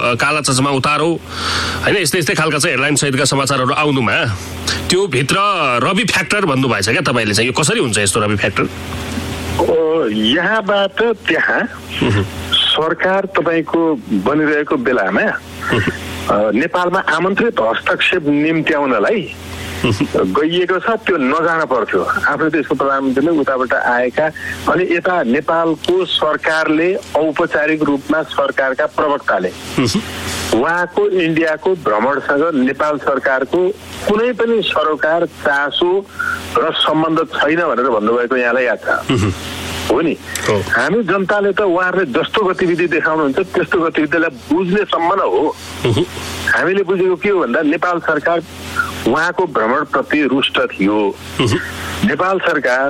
काला चस्मा उतारो होइन यस्तै यस्तै खालका चाहिँ हेडलाइन सहितका समाचारहरू आउनुमा त्यो भित्र रवि फ्याक्टर भन्नुभएछ क्या तपाईँले चाहिँ यो कसरी हुन्छ यस्तो रवि फ्याक्टर? यहाँबाट त्यहाँ सरकार तपाईँको बनिरहेको बेलामा नेपालमा आमन्त्रित हस्तक्षेप निम्त्याउनलाई गइएको छ, त्यो नजान पर्थ्यो। आफ्नो देशको प्रधानमन्त्रीले उताबाट आएका अनि यता नेपालको सरकारले औपचारिक रूपमा सरकारका प्रवक्ताले उहाँको इन्डियाको भ्रमणसँग नेपाल सरकारको कुनै पनि सरोकार चासो र सम्बन्ध छैन भनेर भन्नुभएको यहाँलाई याद छ हो नि। हामी जनताले त उहाँहरूले जस्तो गतिविधि देखाउनुहुन्छ त्यस्तो गतिविधिलाई बुझ्नेसम्म न हो। हामीले बुझेको के हो भन्दा नेपाल सरकार उहाँको भ्रमणप्रति रुष्ट थियो। नेपाल सरकार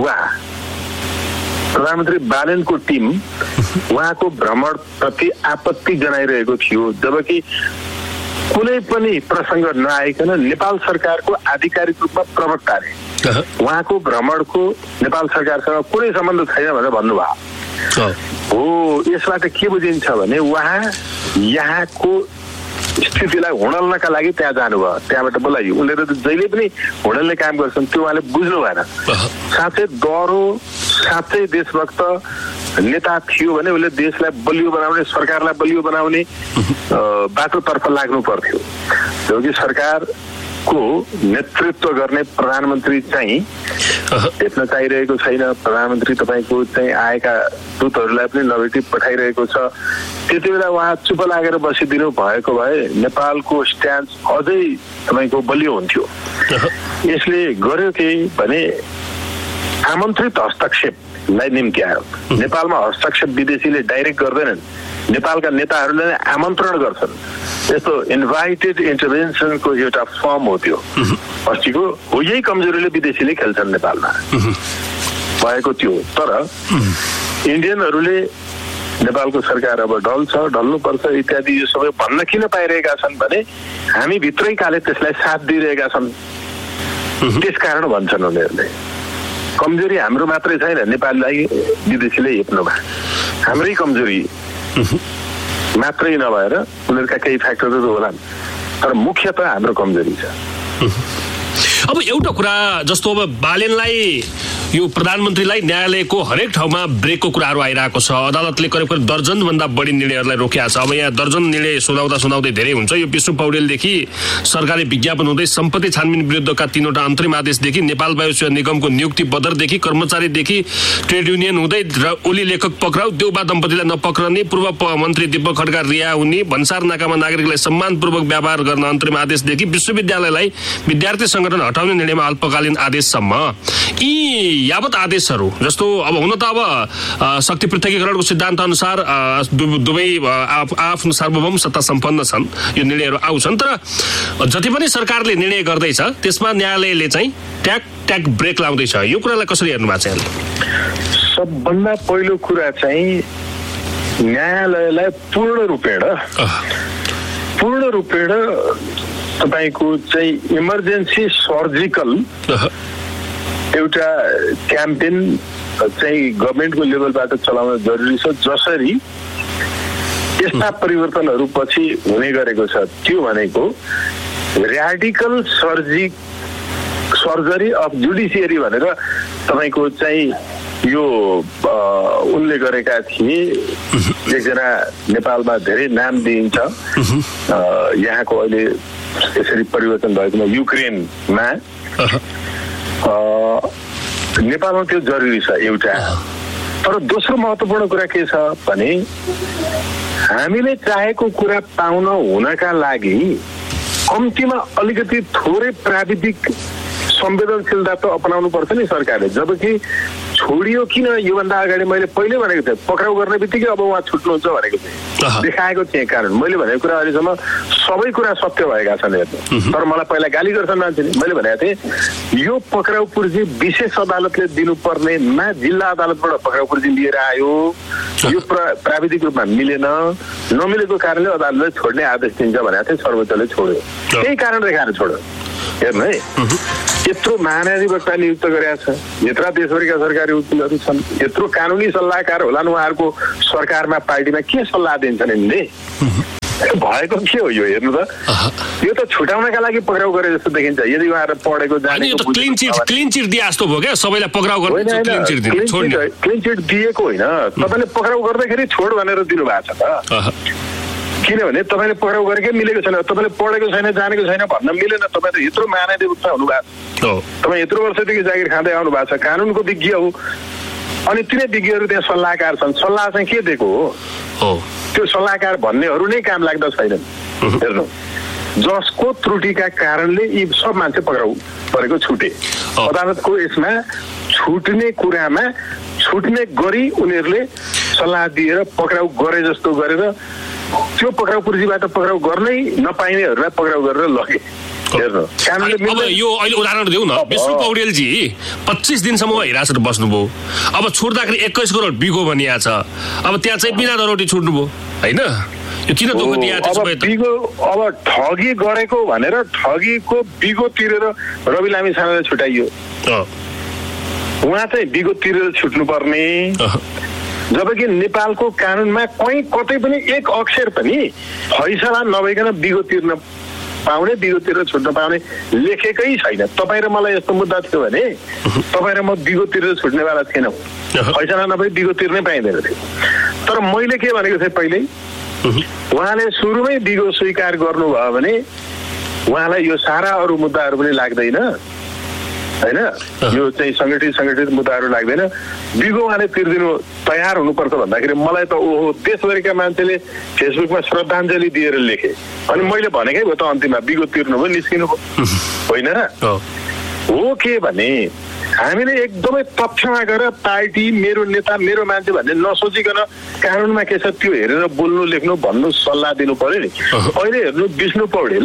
प्रधानमन्त्री बालेनको टिम उहाँको भ्रमणप्रति आपत्ति जनाइरहेको थियो, जबकि कुनै पनि प्रसङ्ग नआइकन नेपाल सरकारको आधिकारिक रूपमा प्रवक्ताले उहाँको भ्रमणको नेपाल सरकारसँग कुनै सम्बन्ध छैन भनेर भन्नुभयो हो। यसबाट के बुझिन्छ भने उहाँ यहाँको स्थितिलाई हुडल्नका लागि त्यहाँ जानुभयो, त्यहाँबाट बोलाइयो। उनीहरू त जहिले पनि हुडल्ने काम गर्छन्, त्यो उहाँले बुझ्नु भएन। साँच्चै दह्रो साँच्चै देशभक्त नेता थियो भने उसले देशलाई बलियो बनाउने, सरकारलाई बलियो बनाउने बाटोतर्फ लाग्नु पर्थ्यो। जबकि सरकारको नेतृत्व गर्ने प्रधानमन्त्री चाहिँ भेट्न चाहिरहेको छैन। प्रधानमन्त्री तपाईँको चाहिँ आएका दूतहरूलाई पनि नभेटी पठाइरहेको छ। त्यति बेला उहाँ चुप लागेर बसिदिनु भएको भए नेपालको स्ट्यान्ड अझै तपाईँको बलियो हुन्थ्यो। यसले गर्यो के भने आमन्त्रित हस्तक्षेपलाई निम्त्यायो। नेपालमा हस्तक्षेप विदेशीले डाइरेक्ट गर्दैनन्, नेपालका नेताहरूले नै आमन्त्रण गर्छन्। यस्तो इन्भाइटेड इन्टरभेन्सनको एउटा फर्म हो त्यो अस्तिको हो। यही कमजोरीले विदेशीले खेल्छन् नेपालमा भएको थियो। तर इन्डियनहरूले नेपालको सरकार अब ढल्छ, ढल्नुपर्छ इत्यादि यो सबै भन्न किन पाइरहेका छन् भने हामी भित्रै काले त्यसलाई साथ दिइरहेका छन्, त्यसकारण भन्छन् उनीहरूले। कमजोरी हाम्रो मात्रै छैन नेपाललाई विदेशीले हेप्नुमा, हाम्रै कमजोरी मात्रै नभएर उनीहरूका केही फ्याक्टरहरू होलान्, तर मुख्यतः हाम्रो कमजोरी छ। अब एउटा कुरा जस्तो अब बालेनलाई यो प्रधानमन्त्रीलाई न्यायालयको हरेक ठाउँमा ब्रेकको कुराहरू आइरहेको छ। अदालतले करिब करिब दर्जनभन्दा बढी निर्णयहरूलाई रोकेको छ। अब यहाँ दर्जन निर्णय सुनाउँदै धेरै हुन्छ। यो विष्णु पौडेलदेखि सरकारी विज्ञापन हुँदै सम्पत्ति छानबिन विरुद्धका 3वटा अन्तरिम आदेशदेखि नेपाल वायु सेवा निगमको नियुक्ति बदरदेखि कर्मचारीदेखि ट्रेड युनियन हुँदै र ओली लेखक पक्राउ, देउबा दम्पतिलाई नपक्रने, पूर्व मन्त्री दीपक खड्का रिहा हुने, भन्सार नाकामा नागरिकलाई सम्मानपूर्वक व्यवहार गर्न अन्तरिम आदेशदेखि विश्वविद्यालयलाई विद्यार्थी संगठन हटाउने निर्णयमा अल्पकालीन आदेशसम्म, यी यावत आदेशहरू जस्तो अब हुन त अब शक्ति पृथकीकरणको सिद्धान्त अनुसार दुवै आफ्नो सार्वभौम सत्ता सम्पन्न छन्, यो निर्णयहरू आउँछन्। तर जति पनि सरकारले निर्णय गर्दैछ त्यसमा न्यायालयले चाहिँ ट्याक ट्याक ब्रेक लाउँदैछ। यो कुरालाई कसरी हेर्नु भएको छ यहाँले? सबभन्दा पहिलो कुरा चाहिँ न्यायालयलाई पूर्ण रूपेण तपाईँको चाहिँ इमर्जेन्सी सर्जिकल एउटा क्याम्पेन चाहिँ गभर्मेन्टको लेभलबाट चलाउन जरुरी छ। जसरी यस्ता परिवर्तनहरू पछि हुने गरेको छ, त्यो भनेको र्याडिकल सर्जरी अफ जुडिसियरी भनेर तपाईँको चाहिँ यो उनले गरेका थिए। एकजना नेपालमा धेरै नाम दिइन्छ यहाँको अहिले यसरी परिवर्तन भएकोमा युक्रेनमा, नेपालमा त्यो जरुरी छ एउटा। तर दोस्रो महत्त्वपूर्ण कुरा के छ भने हामीले चाहेको कुरा पाउन हुनका लागि कम्तीमा अलिकति थोरै प्राविधिक संवेदनशीलता त अपनाउनु पर्छ नि सरकारले। जबकि छोडियो किन योभन्दा अगाडि मैले पहिले भनेको थिएँ, पक्राउ गर्ने बित्तिकै अब उहाँ छुट्नुहुन्छ भनेको थिएँ, देखाएको थिएँ। कारण मैले भनेको कुरा अहिलेसम्म सबै कुरा सत्य भएका छन् हेर्नु। तर मलाई पहिला गाली गर्छन् मान्छेले। मैले भनेको थिएँ यो पक्राउ पूर्जी विशेष अदालतले दिनुपर्नेमा जिल्ला अदालतबाट पक्राउ पूर्जी लिएर आयो, यो प्राविधिक रूपमा मिलेन, नमिलेको कारणले अदालतले छोड्ने आदेश दिन्छ भनेको थिएँ, सर्वोच्चले छोड्यो। त्यही कारण देखाएर छोड्यो हेर्नु है। यत्रो महाधिवक्ता नियुक्त गरेका छ, यत्रा देशभरिका सरकारी वकिलहरू छन्, यत्रो कानुनी सल्लाहकार होलान्, उहाँहरूको सरकारमा पार्टीमा के सल्लाह दिन्छन् यिनले? भएको के हो यो? हेर्नु त, यो त छुटाउनका लागि पक्राउ गरे जस्तो देखिन्छ। यदि उहाँहरू पढेको जानेको क्लिन चिट दिए जस्तो भयो क्या, सबैलाई पक्राउ गर्ने क्लिन चिट दिएको होइन, तपाईँले पक्राउ गर्दाखेरि छोड भनेर दिनुभएको छ त। किनभने तपाईँले पक्राउ गरेकै मिलेको छैन, तपाईँले पढेको छैन, जानेको छैन भन्न मिलेन। तपाईँ त यत्रो महाधिवक्ता हुनुभएको छ, तपाईँ यत्रो वर्षदेखि जागिर खाँदै आउनु भएको छ, कानुनको विज्ञ हो, अनि तिनै विज्ञहरू त्यहाँ सल्लाहकार छन्। सल्लाह चाहिँ के दिएको हो? त्यो सल्लाहकार भन्नेहरू नै काम लाग्दा छैनन्। हेर्नु, जसको त्रुटिका कारणले यी सब मान्छे पक्राउ परेको छुटे। अदालतको यसमा छुट्ने कुरामा छुट्ने गरी उनीहरूले सल्लाह दिएर पक्राउ गरे जस्तो गरेर त्यो पक्राउ पूर्जीबाट पक्राउ गर्नै नपाइनेहरूलाई पक्राउ गरेर लगे। अब यो अहिले उदाहरण देऊ न, विष्णु पौडेलजी 25 दिनसम्म हिरासत बस्नुभयो, अब छोड्दाखेरि 21 करोड बिगो भनिएको छ, अब त्यहाँ चाहिँ बिना दरोटी छुट्नुभयो होइन? यो किन दुःख दिएको? अब ठगी गरेको भनेर ठगीको बिगो तिरेर रवि लामिछानेलाई छुटाइयो। उहाँ चाहिँ बिगो तिरेर छुट्नु पर्ने, जबकि नेपालको कानुनमा कहीँ कतै पनि एक अक्षर पनि फैसला नभइकन बिगो तिर्न पाउने, बिगो तिरेर छुट्न पाउने लेखेकै छैन। तपाईँ र मलाई यस्तो मुद्दा थियो भने तपाईँ र म बिगो तिरेर छुट्नेवाला थिएनौँ, फैसला नभई बिगो तिर्नै पाइँदैन थियो। तर मैले के भनेको थिएँ पहिल्यै, उहाँले सुरुमै बिगो स्वीकार गर्नुभयो भने उहाँलाई यो सारा अरू मुद्दाहरू पनि लाग्दैन होइन, यो चाहिँ सङ्गठित मुद्दाहरू लाग्दैन। बिगो उहाँले तिर्दिनु तयार हुनुपर्छ भन्दाखेरि मलाई त ओहो, देशभरिका मान्छेले फेसबुकमा श्रद्धाञ्जली दिएर लेखे, अनि मैले भनेकै भयो त अन्तिममा बिगो तिर्नु भयो, निस्किनु भयो होइन र? हो के भने हामीले एकदमै तथ्यमा गएर पार्टी मेरो नेता मेरो मान्छे भन्ने नसोचिकन कानुनमा के छ त्यो हेरेर बोल्नु लेख्नु भन्नु सल्लाह दिनु पर्यो नि। अहिले हेर्नु, विष्णु पौडेल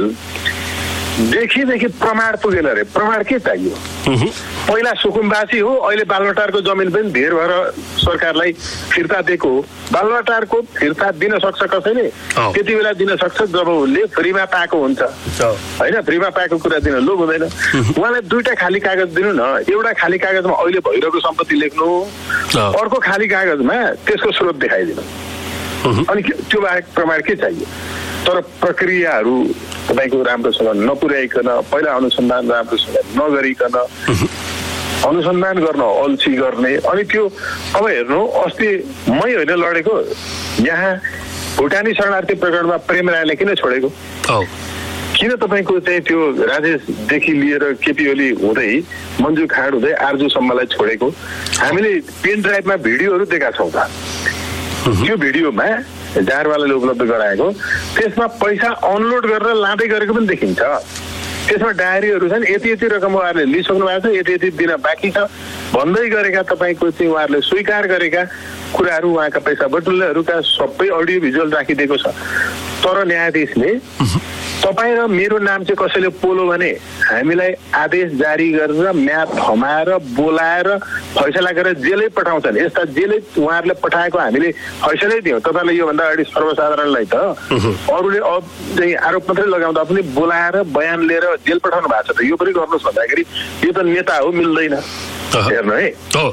देखि प्रमाण पुगेन अरे। प्रमाण के चाहियो? पहिला सुकुम्बासी हो, अहिले बालुवाटारको जमिन पनि धेर भएर सरकारलाई फिर्ता दिएको हो। बालुवाटारको फिर्ता दिन सक्छ कसैले? त्यति बेला दिन सक्छ जब उसले फ्रीमा पाएको हुन्छ होइन। फ्रीमा पाएको कुरा दिन लोभ हुँदैन। उहाँलाई दुईटा खाली कागज दिनु न, एउटा खाली कागजमा अहिले भइरहेको सम्पत्ति लेख्नु, अर्को खाली कागजमा त्यसको स्रोत देखाइदिनु, अनि त्यो बाहेक प्रमाण के चाहियो? तर प्रक्रियाहरू तपाईँको राम्रोसँग नपुर्याइकन, पहिला अनुसन्धान राम्रोसँग नगरिकन, अनुसन्धान गर्न अल्छी गर्ने, अनि त्यो अब हेर्नु, अस्ति मै होइन लडेको, यहाँ भुटानी शरणार्थी प्रकरणमा प्रेम रायले किन छोडेको? किन तपाईँको चाहिँ त्यो राजेशदेखि लिएर केपी ओली हुँदै मन्जु खाँड हुँदै आर्जुसम्मलाई छोडेको? हामीले पेन ड्राइभमा भिडियोहरू देखाएको छौँ त, त्यो भिडियोमा जारवालाले उपलब्ध गराएको, त्यसमा पैसा अनलोड गरेर लाँदै गरेको पनि देखिन्छ। त्यसमा डायरीहरू छन्, यति रकम उहाँहरूले लिइसक्नु भएको छ, यति दिन बाँकी छ भन्दै गरेका तपाईँको चाहिँ उहाँहरूले स्वीकार गरेका कुराहरू, उहाँका पैसा बटुल्नेहरूका सबै अडियो भिजुअल राखिदिएको छ। तर न्यायाधीशले तपाईँ र मेरो नाम चाहिँ कसैले पोलो भने हामीलाई आदेश जारी गरेर म्याद थमाएर बोलाएर फैसला गरेर जेलै पठाउँछन्। यस्ता जेलै उहाँहरूले पठाएको हामीले फैसलै दियौँ। तपाईँले योभन्दा अगाडि सर्वसाधारणलाई त अरूले चाहिँ आरोप मात्रै लगाउँदा पनि बोलाएर बयान लिएर जेल पठाउनु भएको छ त, यो पनि गर्नुहोस् भन्दाखेरि यो त नेता हो, मिल्दैन। हेर्नु है,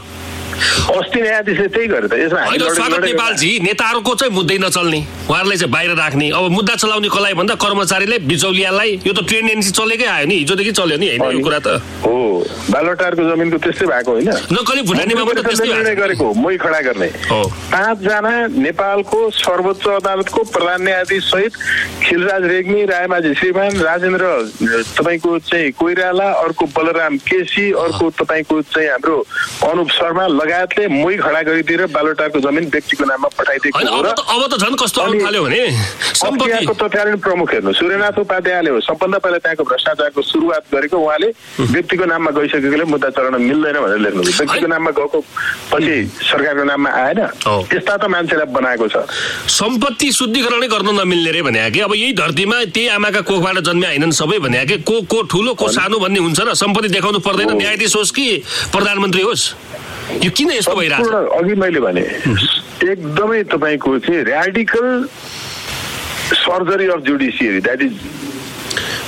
अस्ति न्यायाधीशले त्यही गर्यो त। यसमा स्वागत नेपालजी, नेताहरूको चाहिँ मुद्दै नचल्ने, उहाँहरूलाई चाहिँ बाहिर राख्ने, अब मुद्दा चलाउने कसलाई भन्दा कर्मचारीले, बिचौलियालाई। यो त टेन्डेन्सी चलेकै आयो नि, हिजोदेखि चल्यो नि होइन यो कुरा त हो। बालुवाटारको जमिनको त्यस्तै भएको होइन, नक्कली भुटानीमा पनि त्यस्तै निर्णय गरेको मै खडा गर्ने। 5 जना नेपालको सर्वोच्च अदालतको प्रधान न्यायाधीश सहित खिलराज रेग्मी, रायमाझी श्रीमान, राजेन्द्र तपाईँको चाहिँ कोइराला, अर्को बलराम केसी, अर्को तपाईँको चाहिँ हाम्रो अनुप शर्मा लगायतले मै खडा गरिदिएर बालुवाटारको जमिन व्यक्तिको नाममा पठाइदिएको हो। अब त झन् कस्तो आउन थाल्यो भने सम्पत्तिको तत्कालीन प्रमुख हेर्नु सूर्यनाथ उपाध्यायले हो सबभन्दा पहिला त्यहाँको भ्रष्टाचारको सुरुवात गरेको। उहाँले व्यक्तिको नाममा गइसकेकोले मुद्दा चलाउन मिल्दैन भनेर लेख्नुभयो। व्यक्तिको नाममा गएको पछि सरकारको नाममा आएन, त्यस्ता त मान्छेलाई बनाएको छ। सम्पत्ति शुद्धिकरणै गर्न नमिल्ने रे भने कि अब यही धरतीमा त्यही आमाका कोखबाट जन्मिया हैनन् सबै भने कि को ठुलो को सानो भन्ने हुन्छ र सम्पत्ति देखाउनु पर्दैन, न्यायाधीश होस् कि प्रधानमन्त्री होस्। यो किन यस्तो भइरहेछ? अघि मैले भने एकदमै तपाईँको चाहिँ र्याडिकल surgery of judiciary, that is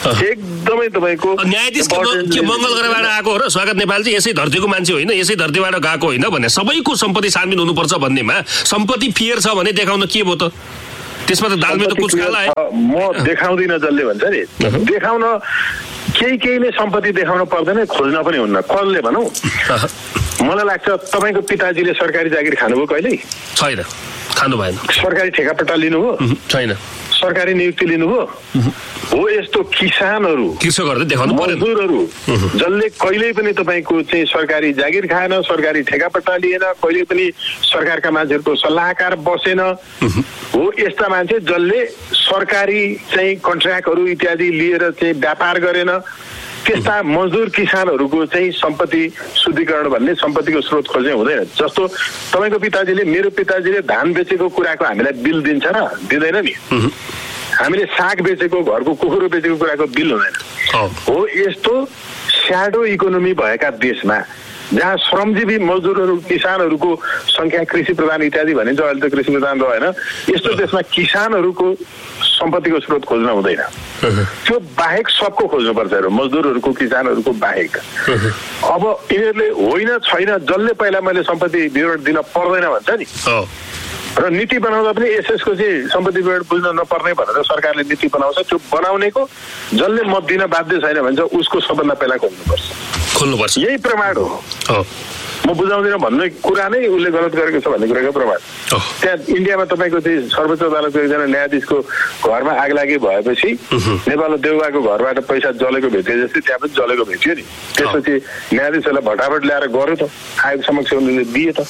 एकदमै तपाईँको न्यायाधीश के मङ्गल ग्रहबाट आएको हो र स्वागत नेपालजी यसै धरतीको मान्छे होइन, यसै धरतीबाट गएको होइन भने सबैको सम्पत्ति सार्वजनिक हुनुपर्छ भन्नेमा सम्पत्ति फियर छ भने देखाउन के भयो त? त्यसमा त दालमा त कुछ खाला है। म देखाउँदिनँ जसले भन्छ नि, देखाउन केहीले सम्पत्ति देखाउन पर्दैन, खोज्न पनि हुन्न। कसले भनौँ, मलाई लाग्छ तपाईँको पिताजीले सरकारी जागिर खानुभयो कहिल्यै? छैन, खानु भएन। सरकारी ठेकापट्टा लिनुभयो? छैन। सरकारी नियुक्ति लिनुभयो? हो। यस्तो किसानहरू, कृषकहरू देखाउनु पर्यो, मजदुरहरू जसले कहिल्यै पनि तपाईँको चाहिँ सरकारी जागिर खाएन, सरकारी ठेकापट्टा लिएन, कहिले पनि सरकारका मान्छेहरूको सल्लाहकार बसेन, हो यस्ता मान्छे जसले सरकारी चाहिँ कन्ट्र्याक्टहरू इत्यादि लिएर चाहिँ व्यापार गरेन, त्यस्ता मजदुर किसानहरूको चाहिँ सम्पत्ति शुद्धिकरण भन्ने सम्पत्तिको स्रोत खोज्ने हुँदैन। जस्तो तपाईँको पिताजीले, मेरो पिताजीले धान बेचेको कुराको हामीलाई बिल दिन्छ र दिँदैन नि? हामीले साग बेचेको, घरको कुखुरो बेचेको कुराको बिल हुँदैन। हो यस्तो स्याडो इकोनोमी भएका देशमा जहाँ श्रमजीवी मजदुरहरू किसानहरूको संख्या कृषि प्रधान इत्यादि भनिन्छ, अहिले त कृषि प्रधान रहेन, यस्तो देशमा किसानहरूको सम्पत्तिको स्रोत खोज्न हुँदैन। त्यो बाहेक सबको खोज्नुपर्छ, मजदुरहरूको किसानहरूको बाहेक। अब यिनीहरूले होइन छैन जसले पहिला मैले सम्पत्ति विवरण दिन पर्दैन भन्छ नि, र नीति बनाउँदा पनि एसएसको चाहिँ सम्पत्ति विवरण बुझ्न नपर्ने भनेर सरकारले नीति बनाउँछ। त्यो बनाउनेको जसले मत दिन बाध्य छैन भन्छ उसको सबभन्दा पहिला खोल्नुपर्छ। यही प्रमाण हो। म बुझाउँदिनँ भन्ने कुरा नै उसले गलत गरेको छ भन्ने कुराको प्रमाण। त्यहाँ इन्डियामा तपाईँको चाहिँ सर्वोच्च अदालतको एकजना न्यायाधीशको घरमा आगलागी भएपछि नेपालमा देउबाको घरबाट पैसा जलेको भेटियो जस्तै त्यहाँ पनि जलेको भेटियो नि। त्यसपछि न्यायाधीशहरूलाई भटाभट ल्याएर गर्यो त, आयोग समक्ष उनीहरूले दिए त।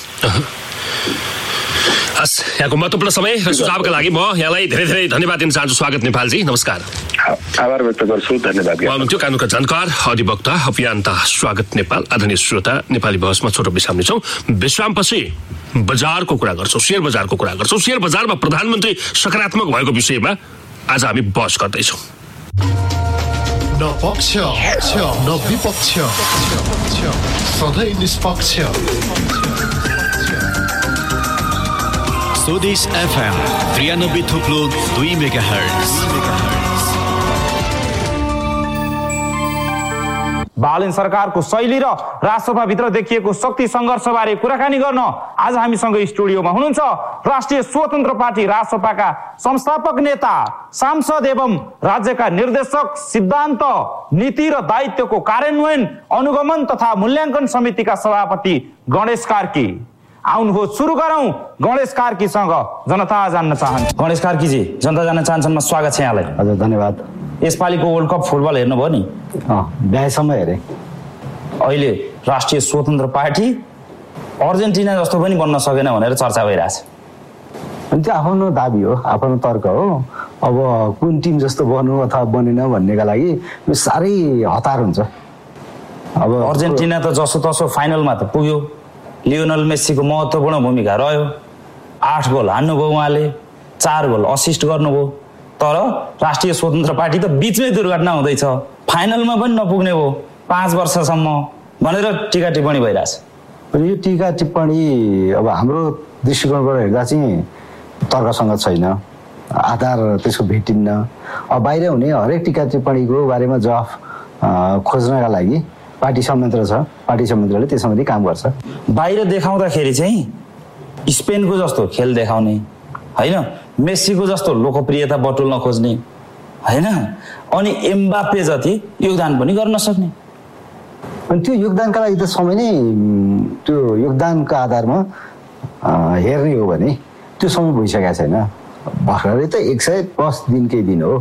हस्, यहाँको महत्त्वपूर्ण समय र सुझावका लागि म यहाँलाई धेरै धेरै धन्यवाद दिन चाहन्छु। स्वागत नेपालजी, नमस्कार। आभार व्यक्त गर्छु, धन्यवाद। हुनुहुन्थ्यो कानुनका जानकार, अधिवक्ता, अभियन्ता स्वागत नेपाल। आदरणीय श्रोता, नेपाली बहसमा छोटो विश्राम लिन्छौँ। विश्रामपछि बजारको कुरा गर्छौँ, शेयर बजारको कुरा गर्छौँ। शेयर बजारमा प्रधानमन्त्री सकारात्मक भएको विषयमा आज हामी बहस गर्दैछौँ। न पक्ष न विपक्ष, सधैँ निष्पक्ष। स्वदेश FM 93.2 मेगाहर्ट्ज। बालन सरकारको शैली र राष्ट्रसभाभित्र देखिएको शक्ति सङ्घर्षबारे कुराकानी गर्न आज हामीसँग स्टुडियोमा हुनुहुन्छ राष्ट्रिय स्वतन्त्र पार्टी रासपाका संस्थापक नेता, सांसद एवं राज्यका निर्देशक, सिद्धान्त, नीति र दायित्वको कार्यान्वयन, अनुगमन तथा मूल्याङ्कन समितिका सभापति गणेश कार्की। आउनुहोस् सुरु गरौँ गणेश कार्कीसँग जनता जान्न चाहन्छ। गणेश कार्कीजी, जनता जान्न चाहन्छन्, स्वागत छ यहाँलाई। हजुर, धन्यवाद। यसपालिको वर्ल्ड कप फुटबल हेर्नुभयो नि? भ्याएसम्म हेरेँ। अहिले राष्ट्रिय स्वतन्त्र पार्टी अर्जेन्टिना जस्तो पनि बन्न सकेन भनेर चर्चा भइरहेछ। अनि त्यो आफ्नो दाबी हो, आफ्नो तर्क हो। अब कुन टिम जस्तो बन्नु अथवा बनेन भन्नेका लागि यो साह्रै हतार हुन्छ। अब अर्जेन्टिना त जसो तसो फाइनलमा त पुग्यो, लियोनल मेस्सीको महत्त्वपूर्ण भूमिका रह्यो, 8 गोल हान्नुभयो उहाँले, 4 गोल असिस्ट गर्नुभयो। तर राष्ट्रिय स्वतन्त्र पार्टी त बिचमै दुर्घटना हुँदैछ, फाइनलमा पनि नपुग्ने भयो 5 वर्षसम्म भनेर टिका टिप्पणी भइरहेछ। यो टिका टिप्पणी अब हाम्रो दृष्टिकोणबाट हेर्दा चाहिँ तर्कसँग छैन, आधार त्यसको भेटिन्न। अब बाहिर हुने हरेक टिका टिप्पणीको बारेमा जवाफ खोज्नका लागि पार्टी संयन्त्र छ, पार्टी संयन्त्रले त्यो सम्बन्धी काम गर्छ। बाहिर देखाउँदाखेरि चाहिँ स्पेनको जस्तो खेल देखाउने होइन, मेस्सीको जस्तो लोकप्रियता बटुल्न खोज्ने होइन, अनि एम्बाप्पे जति योगदान पनि गर्न सक्ने। अनि त्यो योगदानका लागि त समय नै त्यो योगदानका आधारमा हेर्ने हो भने त्यो समय भइसकेको छैन। भर्खरै त 110 दिनकै दिन हो।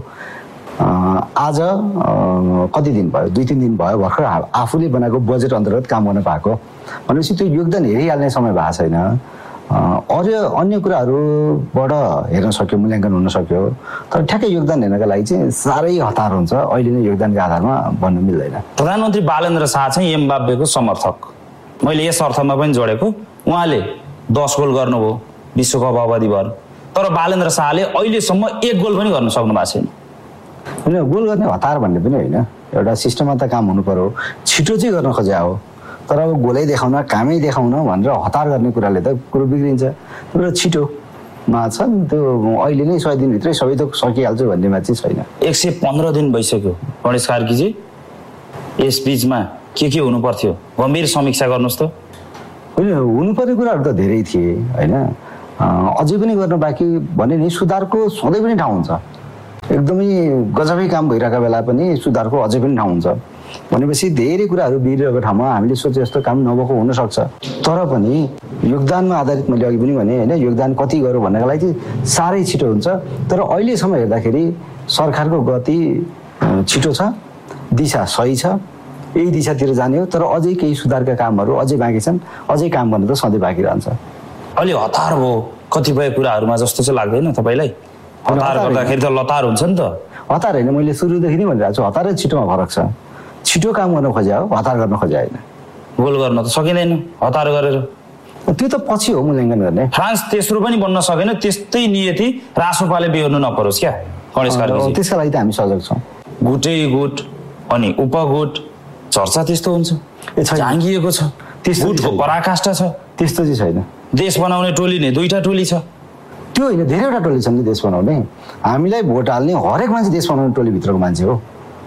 आज कति दिन भयो, 2-3 दिन भयो भर्खर आफूले बनाएको बजेट अन्तर्गत काम गर्न पाएको भनेपछि त्यो योगदान हेरिहाल्ने समय भएको छैन। अरू अन्य कुराहरूबाट हेर्न सक्यो, मूल्याङ्कन हुन सक्यो, तर ठ्याक्कै योगदान हेर्नका लागि चाहिँ साह्रै हतार हुन्छ। अहिले नै योगदानका आधारमा बन्न मिल्दैन। प्रधानमन्त्री बालेन्द्र शाह चाहिँ एम्बाप्पेको समर्थक, मैले यस अर्थमा पनि जोडेको। उहाँले 10 गोल गर्नुभयो विश्वकप अवधिभर, तर बालेन्द्र शाहले अहिलेसम्म 1 गोल पनि गर्न सक्नु भएको छैन। होइन, गोल गर्ने हतार भन्ने पनि होइन, एउटा सिस्टममा त काम हुनु पर्यो। छिटो चाहिँ गर्न खोजे हो, तर अब गोलै देखाउन, कामै देखाउन भनेर हतार गर्ने कुराले त कुरो बिग्रिन्छ। तर छिटो छ त्यो अहिले नै 100 दिनभित्रै सबै थोक सकिहाल्छु भन्नेमा चाहिँ छैन। 115 दिन भइसक्यो गणेश कार्कीजी, यस बीचमा के हुनु पर्थ्यो गम्भीर समीक्षा गर्नुहोस् त। होइन, हुनुपर्ने कुराहरू त धेरै थिए होइन, अझै पनि गर्न बाँकी भने नि सुधारको सधैँ पनि ठाउँ हुन्छ। एकदमै गजबै काम भइरहेको बेला पनि सुधारको अझै पनि ठाउँ हुन्छ भनेपछि धेरै कुराहरू बिग्रिरहेको ठाउँमा हामीले सोचे जस्तो काम नभएको हुनसक्छ। तर पनि योगदानमा आधारित मैले अघि पनि भने होइन, योगदान कति गरौँ भन्नको लागि चाहिँ साह्रै छिटो हुन्छ। तर अहिलेसम्म हेर्दाखेरि सरकारको गति छिटो छ, दिशा सही छ, यही दिशातिर जाने हो। तर अझै केही सुधारका कामहरू अझै बाँकी छन्, अझै काम गर्नु त सधैँ बाँकी रहन्छ। अलि हतार भयो कतिपय कुराहरूमा जस्तो चाहिँ लाग्दैन तपाईँलाई? हतार गर्दाखेरि त लतार हुन्छ नि त। हतार होइन, मैले सुरुदेखि नै भनिरहेको छु, हतार र छिटोमा फरक छ। छिटो काम गर्न खोज्या हो, हतार गर्न खोज्या होइन। गोल गर्न त सकिँदैन हतार गरेर, त्यो त पछि हो मूल्याङ्कन गर्ने। फ्रान्स तेस्रो पनि बन्न सकेन, त्यस्तै नियति रासोपाले बिहोर्नु नपरोस् क्या गणेश कार्कीजी। त्यसका लागि त हामी सजग छौँ। गुटै गुट अनि उपगुट चर्चा त्यस्तो हुन्छ, झाँगिएको छ, गुटको पराकाष्ठा छ, त्यस्तो चाहिँ छैन। देश बनाउने टोली नै 2टा टोली छ, त्यो होइन धेरैवटा टोली छन् नि देश बनाउने। हामीलाई भोट हाल्ने हरेक मान्छे देश बनाउने टोलीभित्रको मान्छे हो।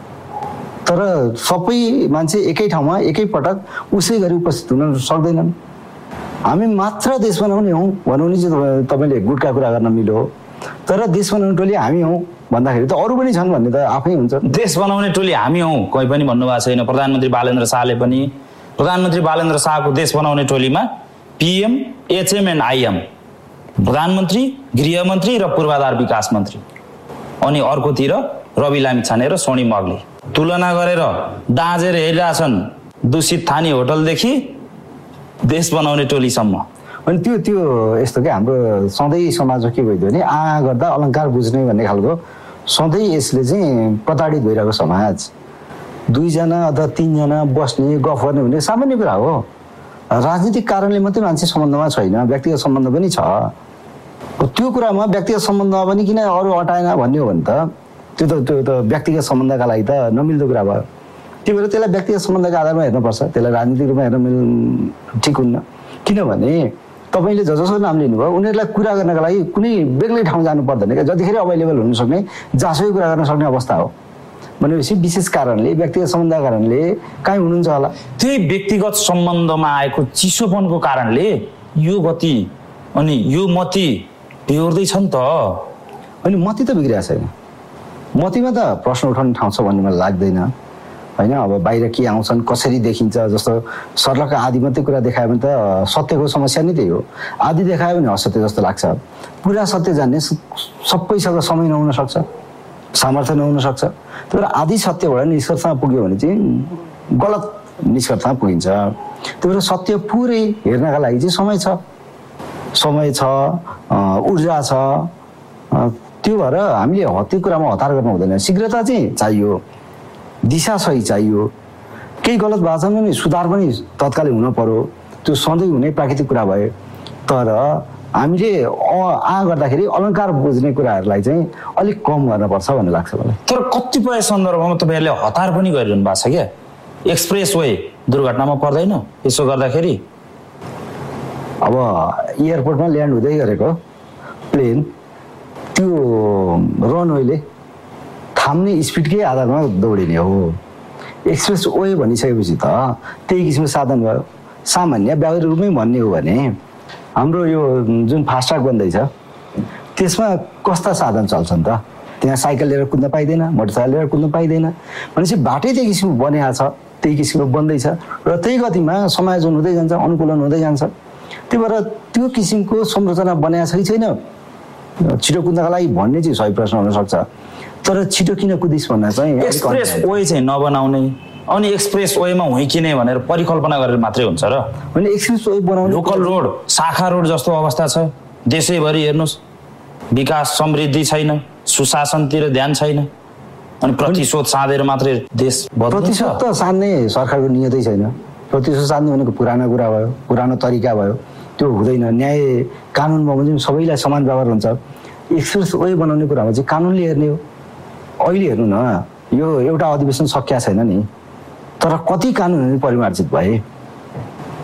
तर सबै मान्छे एकै ठाउँमा एकै पटक उसै गरी उपस्थित हुन सक्दैनन्। हामी मात्र देश बनाउने हौँ भन्नु नि चाहिँ तपाईँले गुटका कुरा गर्न मिल्यो हो। तर देश बनाउने टोली हामी हौँ भन्दाखेरि त अरू पनि छन् भन्ने त आफै हुन्छ। देश बनाउने टोली हामी हौँ कोही पनि भन्नुभएको छैन। प्रधानमन्त्री बालेन्द्र शाहले पनि, प्रधानमन्त्री बालेन्द्र शाहको देश बनाउने टोलीमा PM, HM एन्ड IM, प्रधानमन्त्री, गृहमन्त्री र पूर्वाधार विकास मन्त्री, अनि अर्कोतिर रवि लामिछाने र सोनी मगले तुलना गरेर दाँजेर हेरिरहेछन् दूषित थानी होटलदेखि देश बनाउने टोलीसम्म। अनि त्यो यस्तो क्या, हाम्रो सधैँ समाजमा के भइदियो भने गर्दा अलङ्कार बुझ्ने भन्ने खालको सधैँ यसले चाहिँ प्रताडित भइरहेको समाज। 2 जना अथवा 3 जना बस्ने गफ गर्ने भन्ने सामान्य कुरा हो। राजनीतिक कारणले मात्रै मान्छे सम्बन्धमा छैन, व्यक्तिगत सम्बन्ध पनि छ। त्यो कुरामा व्यक्तिगत सम्बन्धमा पनि किन अरू हटाएन भन्ने हो भने त त्यो त व्यक्तिगत सम्बन्धका लागि त नमिल्दो कुरा भयो। त्यही भएर त्यसलाई व्यक्तिगत सम्बन्धका आधारमा हेर्नुपर्छ, त्यसलाई राजनीतिक रूपमा हेर्न ठिक हुन्न। किनभने तपाईँले जसको नाम लिनुभयो उनीहरूलाई कुरा गर्नका लागि कुनै बेग्लै ठाउँ जानु पर्दैन क्या, जतिखेर अभाइलेबल हुन सक्ने जहाँसुकै कुरा गर्न सक्ने अवस्था हो। भनेपछि विशेष कारणले व्यक्तिगत सम्बन्धका कारणले कहीँ हुनुहुन्छ होला। त्यही व्यक्तिगत सम्बन्धमा आएको चिसोपनको कारणले यो गति अनि यो मती बिहोर्दैछ नि त। अनि मती त बिग्रिएको छैन, मतीमा त प्रश्न उठाउने ठाउँ छ भन्ने मलाई लाग्दैन होइन। अब बाहिर के आउँछन्, कसरी देखिन्छ, जस्तो सर्लका आदि मात्रै कुरा देखायो भने त सत्यको समस्या नै त्यही हो। आदि देखायो भने असत्य जस्तो लाग्छ। पुरा सत्य जान्ने सबैसँग समय नहुन सक्छ, सामर्थ्य नहुन सक्छ। त्यही भएर आदि सत्यबाट निष्कर्षमा पुग्यो भने चाहिँ गलत निष्कर्षमा पुगिन्छ। त्यही भएर सत्य पुरै हेर्नका लागि चाहिँ समय छ, ऊर्जा छ। त्यो भएर हामीले त्यो कुरामा हतार गर्नु हुँदैन। शीघ्रता चाहिँ चाहियो, दिशा सही चाहियो। केही गलत भएको छ भने सुधार पनि तत्कालै हुन पर्यो, त्यो सधैँ हुने प्राकृतिक कुरा भयो। तर हामीले गर्दाखेरि अलङ्कार बुझ्ने कुराहरूलाई चाहिँ अलिक कम गर्नुपर्छ भन्ने लाग्छ मलाई। तर कतिपय सन्दर्भमा तपाईँहरूले हतार पनि गरिरहनु भएको छ क्या। एक्सप्रेस वे दुर्घटनामा पर्दैन यसो गर्दाखेरि? अब एयरपोर्टमा ल्यान्ड हुँदै गरेको प्लेन त्यो रनवेले थाम्ने स्पिडकै आधारमा दौडिने हो। एक्सप्रेस वे भनिसकेपछि त त्यही किसिमको साधन भयो। सामान्य व्यावहारिक रूपमै भन्ने हो भने हाम्रो यो जुन फास्ट्याग बन्दैछ त्यसमा कस्ता साधन चल्छन् त? त्यहाँ साइकल लिएर कुद्न पाइँदैन, मोटरसाइकल लिएर कुद्न पाइँदैन। भनेपछि बाटै त्यही किसिमको बनिएको छ, त्यही किसिमको बन्दैछ र त्यही गतिमा समायोजन हुँदै जान्छ, अनुकूलन हुँदै जान्छ। त्यही भएर त्यो किसिमको संरचना बनाएको छ कि छैन छिटो कुद्नका लागि भन्ने चाहिँ सही प्रश्न हुनसक्छ। तर छिटो किन कुदिस् भन्दा चाहिँ एक्सप्रेस वे चाहिँ नबनाउने अनि एक्सप्रेस वेमा हुइकिने भनेर परिकल्पना गरेर मात्रै हुन्छ र? भने एक्सप्रेस वे बनाउने लोकल रोड, शाखा रोड जस्तो अवस्था छ देशैभरि। हेर्नुहोस्, विकास समृद्धि छैन, सुशासनतिर ध्यान छैन, अनि प्रतिशोध साधेर मात्रै देश बदल्छ। प्रतिशोध त साध्ने सरकारको नियतै छैन। प्रतिशोध साध्ने भनेको पुरानो कुरा भयो, पुरानो तरिका भयो, त्यो हुँदैन। न्याय कानुनमा पनि सबैलाई समान व्यवहार हुन्छ। एक्सप्रेस वे बनाउने कुरामा चाहिँ कानुनले हेर्ने हो। अहिले हेर्नु न, यो एउटा अधिवेशन सकिया छैन नि, तर कति कानुनहरू परिमार्जित भए। त्यो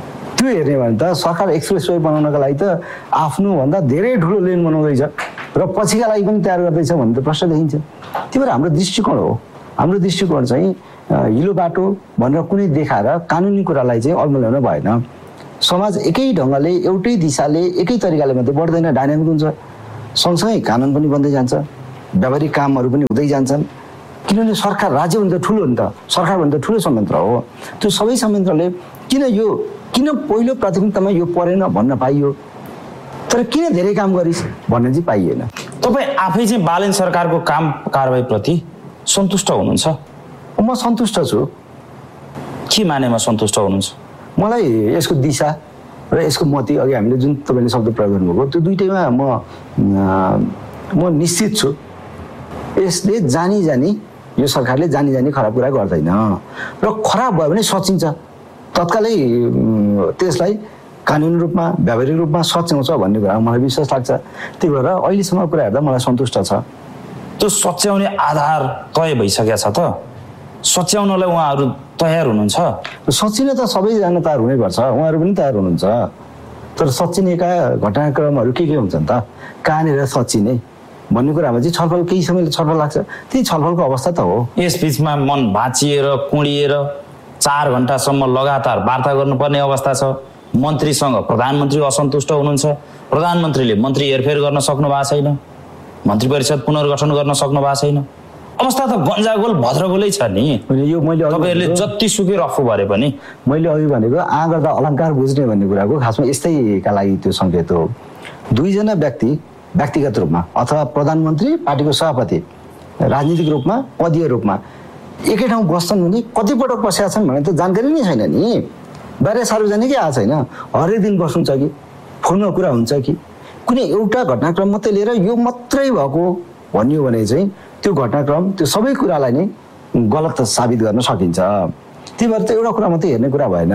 त्यो हेर्ने भने त सरकार एक्सप्रेस वे बनाउनका लागि त आफ्नोभन्दा धेरै ठुलो लेन बनाउँदैछ र पछिका लागि पनि तयार गर्दैछ भन्ने त प्रश्न देखिन्छ। त्यही भएर हाम्रो दृष्टिकोण हो, हाम्रो दृष्टिकोण चाहिँ हिलो बाटो भनेर कुनै देखाएर कानुनी कुरालाई चाहिँ अल्मल्याउन भएन। समाज एकै ढङ्गले एउटै दिशाले एकै तरिकाले मात्रै बढ्दैन, डाइनामिक हुन्छ। सँगसँगै कानुन पनि बन्दै जान्छ, व्यावहारिक कामहरू पनि हुँदै जान्छन्। किनभने सरकार, राज्य भने त ठुलो हो नि त, सरकार भने त ठुलो संयन्त्र हो। त्यो सबै संयन्त्रले किन पहिलो प्राथमिकतामा यो परेन भन्न पाइयो, तर किन धेरै काम गरिस् भन्ने चाहिँ पाइएन। तपाईँ आफै चाहिँ बालेन सरकारको काम कारबाहीप्रति सन्तुष्ट हुनुहुन्छ? म सन्तुष्ट छु। के मानेमा सन्तुष्ट हुनुहुन्छ? मलाई यसको दिशा र यसको मति, अघि हामीले जुन तपाईँले शब्द प्रयोग गर्नुभएको त्यो दुइटैमा म निश्चित छु। यसले जानी यो सरकारले जानी खराब कुरा गर्दैन र खराब भयो भने सचिन्छ, तत्कालै त्यसलाई कानुनी रूपमा व्यावहारिक रूपमा सच्याउँछ भन्ने कुरा मलाई विश्वास लाग्छ। त्यही भएर अहिलेसम्म कुरा हेर्दा मलाई सन्तुष्ट छ। त्यो सच्याउने आधार तय भइसकेको छ त? सच्याउनलाई उहाँहरू तयार हुनुहुन्छ? सचिन त सबैजना तयार हुनैपर्छ, उहाँहरू पनि तयार हुनुहुन्छ। तर सचिनेका घटनाक्रमहरू के हुन्छन् त, कहाँनिर सचिने भन्ने कुरामा चाहिँ छलफल केही समयले छलफल लाग्छ। त्यही छलफलको अवस्था त हो। यस बिचमा मन भाँचिएर कुँडिएर 4 घण्टासम्म लगातार वार्ता गर्नुपर्ने अवस्था छ। मन्त्रीसँग प्रधानमन्त्री असन्तुष्ट हुनुहुन्छ, प्रधानमन्त्रीले मन्त्री हेरफेर गर्न सक्नु भएको छैन, मन्त्री परिषद पुनर्गठन गर्न सक्नु भएको छैन। अवस्था त गन्जागोल भद्रगोलै छ नि। यो मैले तपाईँहरूले जतिसुकै रफू भरे पनि मैले अघि भनेको गर्दा अलङ्कार बुझ्ने भन्ने कुराको खासमा यस्तैका लागि त्यो सङ्केत हो। दुईजना व्यक्ति व्यक्तिगत रूपमा अथवा प्रधानमन्त्री पार्टीको सभापति राजनीतिक रूपमा पदीय रूपमा एकै ठाउँ बस्छन् भने कतिपटक बसेका छन् भने त जानकारी नै छैन नि। बाहिर सार्वजनिकै आएको छैन, हरेक दिन बस्नुहुन्छ कि फोनमा कुरा हुन्छ कि कुनै एउटा घटनाक्रम मात्रै लिएर यो मात्रै भएको भनियो भने चाहिँ त्यो घटनाक्रम त्यो सबै कुरालाई नै गलत साबित गर्न सकिन्छ। त्यही भएर त एउटा कुरा मात्रै हेर्ने कुरा भएन।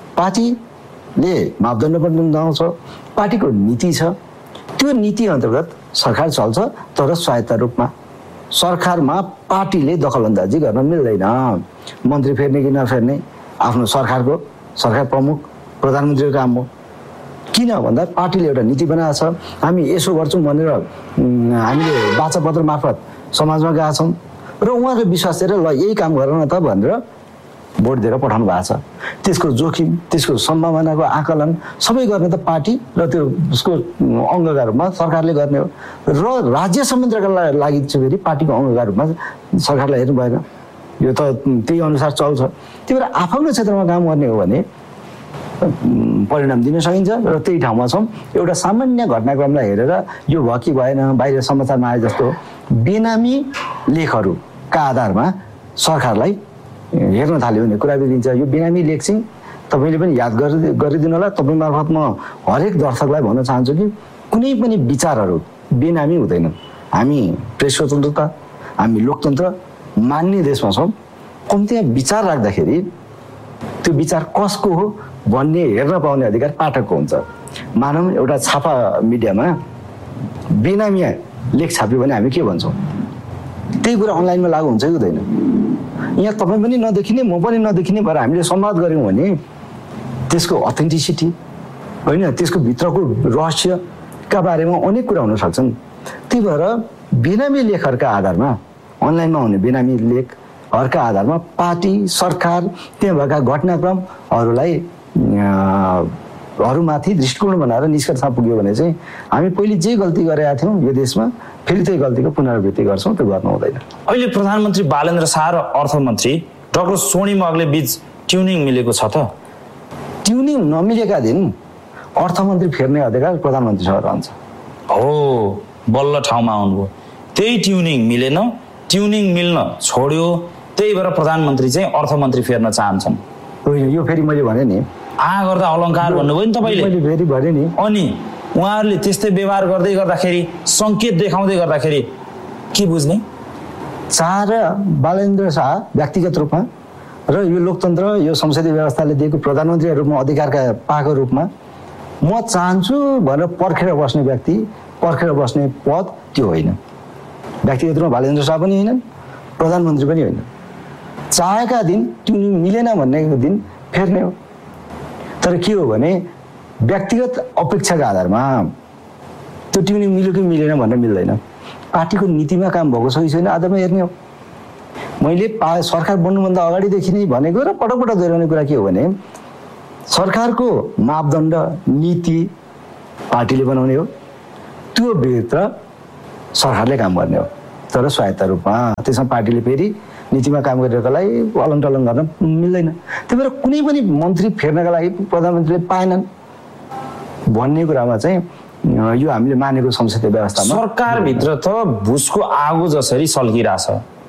पार्टीले मापदण्ड पनि बनाउँछ, पार्टीको नीति छ, त्यो नीति अन्तर्गत सरकार चल्छ, तर स्वायत्त रूपमा। सरकारमा पार्टीले दखलअन्दाजी गर्न मिल्दैन। मन्त्री फेर्ने कि नफेर्ने आफ्नो सरकार प्रमुख प्रधानमन्त्रीको काम हो। किन भन्दा पार्टीले एउटा नीति बनाएको छ, हामी यसो गर्छौँ भनेर हामीले वाचापत्र मार्फत समाजमा गएका छौँ र उहाँले विश्वास दिएर ल यही काम गर न त भनेर भोट दिएर पठाउनु भएको छ। त्यसको जोखिम, त्यसको सम्भावनाको आकलन सबै गर्ने त पार्टी र त्यो उसको अङ्गका रूपमा सरकारले गर्ने हो र राज्य संयन्त्रका लागि चाहिँ फेरि पार्टीको अङ्गका रूपमा सरकारलाई हेर्नु भएन। यो त त्यही अनुसार चल्छ। त्यही भएर आफ्नो क्षेत्रमा काम गर्ने हो भने परिणाम दिन सकिन्छ र त्यही ठाउँमा छौँ। एउटा सामान्य घटनाक्रमलाई हेरेर यो भयो कि भएन, बाहिर समाचारमा आए जस्तो बेनामी लेखहरूका आधारमा सरकारलाई हेर्न थाल्यो भने कुरा बिग्रिन्छ। यो बेनामी लेख चाहिँ तपाईँले पनि याद गरिदिनु होला। तपाईँ मार्फत म हरेक दर्शकलाई भन्न चाहन्छु कि कुनै पनि विचारहरू बेनामी हुँदैनन्। हामी प्रेस स्वतन्त्रता, हामी लोकतन्त्र मान्ने देशमा छौँ। कम्तीमा विचार राख्दाखेरि त्यो विचार कसको हो भन्ने हेर्न पाउने अधिकार पाठकको हुन्छ। मानौँ एउटा छापा मिडियामा बेनामी लेख छाप्यो भने हामी के भन्छौँ? त्यही कुरा अनलाइनमा लागु हुन्छ कि हुँदैन? यहाँ तपाईँ पनि नदेखिने, म पनि नदेखिने भएर हामीले संवाद गऱ्यौँ भने त्यसको अथेन्टिसिटी होइन, त्यसको भित्रको रहस्यका बारेमा अनेक कुरा हुन सक्छन्। त्यही भएर बेनामी लेखहरूका आधारमा, अनलाइनमा हुने बेनामी लेखहरूका आधारमा पार्टी सरकार त्यहाँ भएका घटनाक्रमहरूलाई हरूमाथि दृष्टिकोण बनाएर निष्कर्षमा पुग्यो भने चाहिँ हामी पहिले जे गल्ती गरेका थियौँ यो देशमा फेरि त्यही गल्तीको पुनरावृत्ति गर्छौँ, त्यो गर्नु हुँदैन। अहिले प्रधानमन्त्री बालेन्द्र शाह र अर्थमन्त्री डाक्टर सोनिम अग्ले बीच ट्युनिङ मिलेको छ त? ट्युनिङ नमिलेका दिन अर्थमन्त्री फेर्ने अधिकार प्रधानमन्त्रीसँग रहन्छ। हो, बल्ल ठाउँमा आउनुभयो। त्यही ट्युनिङ मिलेन, ट्युनिङ मिल्न छोड्यो, त्यही भएर प्रधानमन्त्री चाहिँ अर्थमन्त्री फेर्न चाहन्छन्। होइन, यो फेरि मैले भने नि गर्दा अलङ्कार भन्नुभयो नि तपाईँले। मैले फेरि भने नि, अनि उहाँहरूले त्यस्तै व्यवहार गर्दै गर्दाखेरि, सङ्केत देखाउँदै गर्दाखेरि के बुझ्ने? शाह र बालेन्द्र शाह व्यक्तिगत रूपमा र यो लोकतन्त्र, यो संसदीय व्यवस्थाले दिएको प्रधानमन्त्रीका रूपमा अधिकारका पाएको रूपमा म चाहन्छु भनेर पर्खेर बस्ने व्यक्ति, पर्खेर बस्ने पद त्यो होइन। व्यक्तिगत रूपमा बालेन्द्र शाह पनि होइनन्, प्रधानमन्त्री पनि होइन। चाहेका दिन ट्युनिङ मिलेन भन्ने दिन फेर्ने हो। तर के हो भने व्यक्तिगत अपेक्षाका आधारमा त्यो टिप्ने मिल्यो कि मिलेन भनेर मिल्दैन। पार्टीको नीतिमा काम भएको छ कि छैन आधारमा हेर्ने हो। मैले सरकार बन्नुभन्दा अगाडिदेखि नै भनेको र पटक पटक दोहोऱ्याउने कुरा के हो भने सरकारको मापदण्ड नीति पार्टीले बनाउने हो, त्यो भित्र सरकारले काम गर्ने हो, तर स्वायत्त रूपमा। त्यसमा पार्टीले फेरि नीतिमा काम गरेकोलाई अलङ टलङ गर्न मिल्दैन। त्यही भएर कुनै पनि मन्त्री फेर्नका लागि प्रधानमन्त्रीले पाएनन् भन्ने कुरामा चाहिँ यो हामीले मानेको संसदीय व्यवस्थामा सरकारभित्र त भुसको आगो जसरी सल्किरहेछ,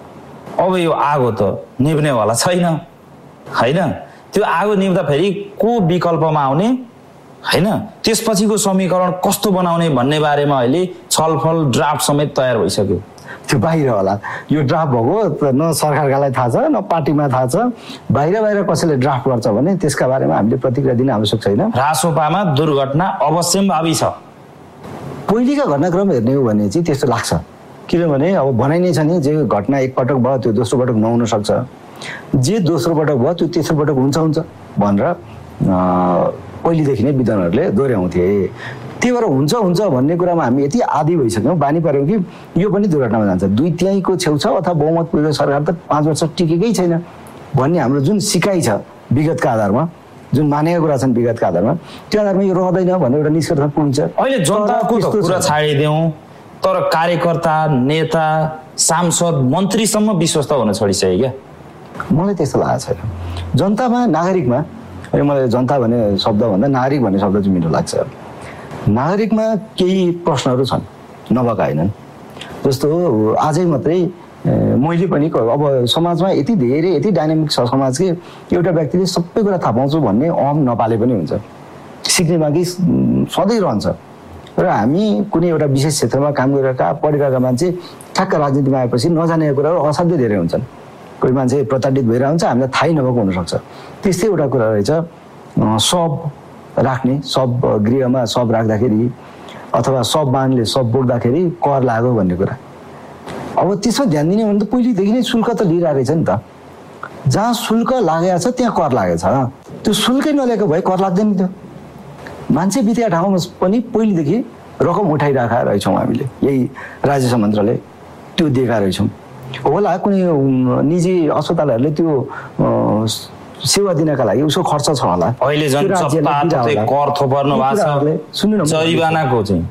अब यो आगो त निभ्नेवाला छैन होइन। त्यो आगो निभ्दाखेरि को विकल्पमा आउने होइन, त्यसपछिको समीकरण कस्तो बनाउने भन्ने बारेमा अहिले छलफल ड्राफ्ट समेत तयार भइसक्यो। त्यो बाहिर होला, यो ड्राफ्ट भएको न सरकारलाई थाहा छ न पार्टीमा थाहा छ। बाहिर कसैले ड्राफ्ट गर्छ भने त्यसका बारेमा हामीले प्रतिक्रिया दिन आवश्यक छैन। रासोपामा दुर्घटना अवश्यम्भावी छ। पहिलेका घटनाक्रम हेर्ने हो भने चाहिँ त्यस्तो लाग्छ, किनभने अब भनाइ नै छ नि, जे घटना एकपटक भयो त्यो दोस्रो पटक नहुन सक्छ, जे दोस्रो पटक भयो त्यो तेस्रो पटक हुन्छ भनेर पहिलेदेखि नै विद्वानहरूले दोहोऱ्याउँथे। त्यही भएर हुन्छ भन्ने कुरामा हामी यति आदि भइसक्यौँ, बानी पर्यौँ कि यो पनि दुर्घटनामा जान्छ। 2/3 छेउछाउ अथवा बहुमत पुगेको सरकार त 5 वर्ष टिकेकै छैन भन्ने हाम्रो जुन सिकाइ छ विगतका आधारमा, जुन मानेका कुरा छन् विगतका आधारमा, त्यो आधारमा यो रहँदैन भन्ने एउटा निष्कर्षमा पुगिन्छ। अहिले जनताको त कुरा छाडिदिउँ, तर कार्यकर्ता, नेता, सांसद, मन्त्रीसम्म विश्वस्त हुन छोडिसक्यो क्या। मलाई त्यस्तो लागेको छैन। जनतामा, नागरिकमा, अहिले मलाई जनता भन्ने शब्दभन्दा नागरिक भन्ने शब्द चाहिँ मिठो लाग्छ। नागरिकमा केही प्रश्नहरू छन् नभएका होइनन्। जस्तो आजै मात्रै मैले पनि अब समाजमा यति धेरै यति डाइनामिक छ समाज कि एउटा व्यक्तिले सबै कुरा थाहा पाउँछु भन्ने अहम नपाले पनि हुन्छ, सिक्ने बाँकी सधैँ रहन्छ। र हामी कुनै एउटा विशेष क्षेत्रमा काम गरिरहेका पढिरहेका मान्छे ठ्याक्क राजनीतिमा आएपछि नजानेका कुराहरू असाध्यै धेरै हुन्छन्। कोही मान्छे प्रताडित भइरहेको हुन्छ, हामीलाई थाहै नभएको हुनसक्छ। त्यस्तै एउटा कुरा रहेछ शव राख्ने, शव गृहमा शव राख्दाखेरि अथवा शव वाहनले शव बोक्दाखेरि कर लाग्यो भन्ने कुरा। अब त्यसमा ध्यान दिने भने त पहिलेदेखि नै शुल्क त लिइरहेको रहेछ नि त। जहाँ शुल्क लागेको छ त्यहाँ कर लागेको छ, त्यो शुल्कै नलिएको भए कर लाग्दैन थियो। मान्छे बितेका ठाउँमा पनि पहिलेदेखि रकम उठाइरहेका रहेछौँ हामीले, यही राज्य मन्त्रालयले त्यो दिएका रहेछौँ। होला कुनै निजी अस्पतालहरूले त्यो सेवा दिनका लागि उसको खर्च छ होला। अहिले झन् कर थोपर्नु भएको छ, सुन्नु न, जरिवानाको चाहिँ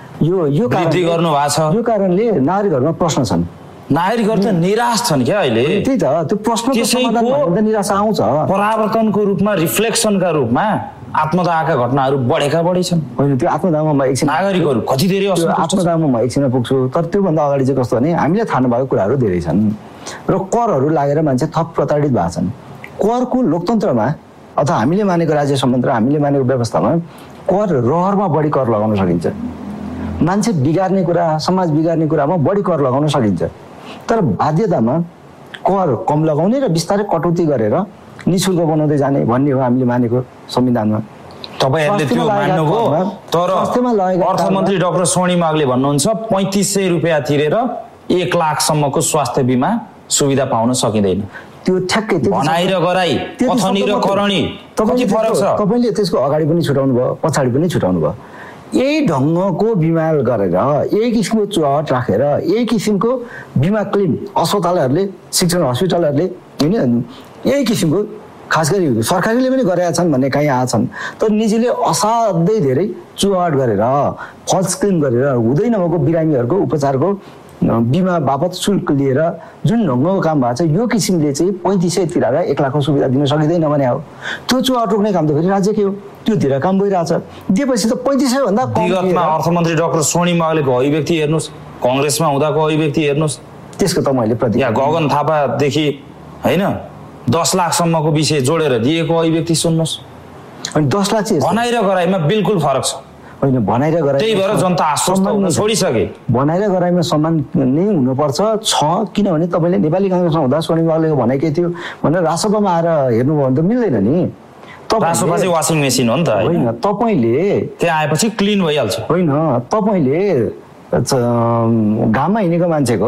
यो वृद्धि गर्नु भएको छ। यो कारणले नागरिकहरूमा प्रश्न छन्, नागरिकहरू त निराश छन् क्या अहिले। त्यही त, त्यो प्रश्नको समाधान भन्दा निराश आउँछ। परावर्तनको रूपमा, रिफ्लेक्सनका रूपमा आत्मदाहका घटनाहरू बढी छन्। होइन, त्यो आत्मदाहमा म एकछिन, नागरिकहरू कति धेरै आत्मदाहमा म एकछिनमा पुग्छु, तर त्योभन्दा अगाडि चाहिँ कस्तो भने हामीले थाहा नभएको कुराहरू धेरै छन् र करहरू लागेर मान्छे थप प्रताडित भएको छन्। करको लोकतन्त्रमा अथवा हामीले मानेको राज्य संयन्त्र, हामीले मानेको व्यवस्थामा कर रहरमा बढी कर लगाउन सकिन्छ। मान्छे बिगार्ने कुरा, समाज बिगार्ने कुरामा बढी कर लगाउन सकिन्छ, तर बाध्यतामा कर कम लगाउने र बिस्तारै कटौती गरेर निःशुल्क बनाउँदै जाने भन्ने हो हामीले मानेको संविधानमा। तपाईँहरूले त्यो मान्नुभयो, तर अर्थमन्त्री डाक्टर स्वर्णिम मागले भन्नुहुन्छ 3500 रुपियाँ तिरेर 1 लाखसम्मको स्वास्थ्य बिमा सुविधा पाउन सकिँदैन। त्यो ठ्याक्कै भनाइ र गराइ, कथनी र करणी कति फरक छ। तपाईँले त्यसको अगाडि पनि छुटाउनु भयो, पछाडि पनि छुटाउनु भयो। यही ढङ्गको बिमा गरेर, यही किसिमको चुहावट राखेर, यही किसिमको बिमा क्लेम अस्पतालहरूले, शिक्षण हस्पिटलहरूले होइन, यही किसिमको खास गरी सरकारीले पनि गरेका छन् भन्ने कहीँ आएछन्, तर निजीले असाध्यै धेरै चुहावट गरेर, फल्स क्लेम गरेर हुँदै नभएको बिरामीहरूको उपचारको बिमा बापत शुल्क लिएर जुन ढङ्गको काम भएको छ, यो किसिमले चाहिँ 3500 तिरेर 1 लाखको सुविधा दिन सकिँदैन भने हो। त्यो चुहावट रोक्ने काम त फेरि राज्यकै हो, त्यो तिर काम भइरहेछ। दिएपछि त 3500 भन्दा कम। विगतमा अर्थमन्त्री डाक्टर स्वर्णिम मागलेको अभिव्यक्ति हेर्नुहोस्, कङ्ग्रेसमा हुँदाको अभिव्यक्ति हेर्नुहोस्, त्यसको त मैले प्रतिक्रिया गगन थापादेखि होइन 10 लाखसम्मको विषय जोडेर दिएको अभिव्यक्ति सुन्नुहोस्। अनि 10 लाख चाहिँ भनाइ र गराइमा बिल्कुल फरक छ। होइन, भनाइ र गराइ, त्यही भएर जनता आश्वस्त हुन छोडिसके। भनाइ र गराइमा सम्मान नै हुनुपर्छ छ, किनभने तपाईँले नेपाली काङ्ग्रेसमा हुँदा स्वर्णिम मागलेको भनाइ के थियो भनेर रासोपामा आएर हेर्नुभयो भने त मिल्दैन नि। रासोपा चाहिँ वासिङ मेसिन हो नि त होइन, तपाईँले त्यहाँ आएपछि क्लिन भइहाल्छ। होइन, तपाईँले घाममा हिँडेको मान्छेको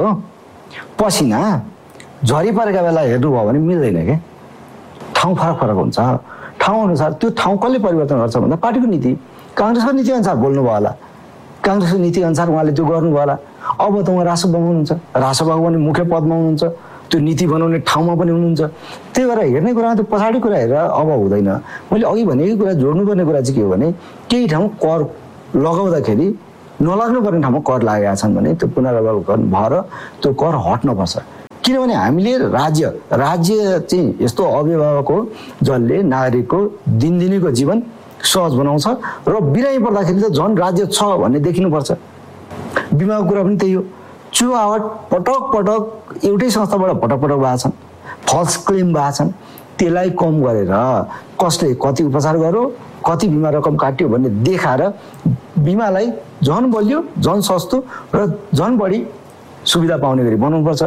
पसिना झरी परेका बेला हेर्नुभयो भने मिल्दैन क्या। ठाउँ फरक हुन्छ। ठाउँअनुसार त्यो ठाउँ कसले परिवर्तन गर्छ भन्दा पार्टीको नीति, काङ्ग्रेसको नीतिअनुसार बोल्नुभयो होला, काङ्ग्रेसको नीतिअनुसार उहाँले त्यो गर्नुभयो होला। अब त उहाँ रासोपामा हुनुहुन्छ, रासोपाको पनि मुख्य पदमा हुनुहुन्छ, त्यो नीति बनाउने ठाउँमा पनि हुनुहुन्छ। त्यही भएर हेर्ने कुरामा त्यो पछाडि कुरा हेरेर अब हुँदैन। मैले अघि भनेकै कुरा जोड्नुपर्ने कुरा चाहिँ के हो भने केही ठाउँ कर लगाउँदाखेरि नलाग्नुपर्ने ठाउँमा कर लागेका छन् भने त्यो पुनरावलोकन भएर त्यो कर हट्नुपर्छ। किनभने हामीले राज्य चाहिँ यस्तो अभिभावक हो जसले नागरिकको दिनदिनीको जीवन सहज बनाउँछ र बिरामी पर्दाखेरि त झन् राज्य छ भन्ने देखिनुपर्छ। बिमाको कुरा पनि त्यही हो। चुहावट पटक पटक एउटै संस्थाबाट पटक पटक भएको छन्, फल्स क्लेम भएको छन्। त्यसलाई कम गरेर कसले कति उपचार गर्यो, कति बिमा रकम काट्यो भन्ने देखाएर बिमालाई झन् बलियो, झन् सस्तो र झन् बढी सुविधा पाउने गरी बनाउनुपर्छ।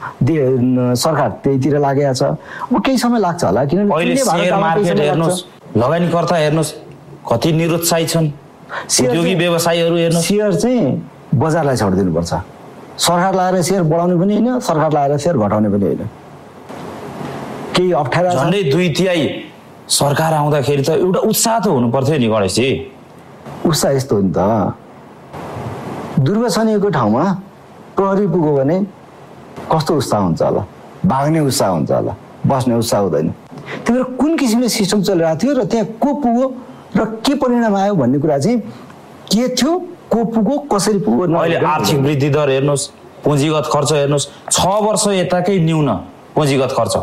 सरकार त्यहीतिर लागेको छ। अब केही समय लाग्छ होला, किनभने अहिले शेयर मार्केट हेर्नुहोस्, लगानीकर्ता हेर्नुहोस् कति निरुत्साही छन्, उद्योगी व्यवसायीहरू हेर्नुहोस्। शेयर चाहिँ बजारलाई छोडिदिनुपर्छ। सरकार लगाएर शेयर बढाउने पनि होइन, सरकार लगाएर शेयर घटाउने पनि होइन। केही अप्ठ्यारा झन्डै 2/3 सरकार आउँदाखेरि त एउटा उत्साह त हुनु पर्थ्यो नि गणेशजी। उत्साह यस्तो हो नि त, दुर्व्यसनीको ठाउँमा प्रहरी पुग्यो भने कस्तो उत्साह हुन्छ होला, भाग्ने उत्साह हुन्छ होला, बस्ने उत्साह हुँदैन। त्यही भएर कुन किसिमले सिस्टम चलिरहेको थियो र त्यहाँ को पुग्यो र के परिणाम आयो भन्ने कुरा चाहिँ के थियो, को पुग्यो, कसरी पुग्यो। अहिले आर्थिक वृद्धि दर हेर्नुहोस्, पुँजीगत खर्च हेर्नुहोस्, 6 वर्ष यताकै न्यून पुँजीगत खर्च